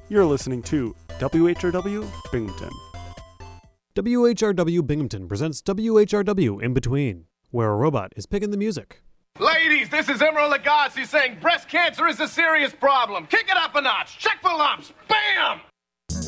You're listening to WHRW Binghamton. WHRW Binghamton presents WHRW In Between, where a robot is picking the music. Ladies, this is Emerald Lagasse saying breast cancer is a serious problem. Kick it up a notch. Check for lumps. Bam!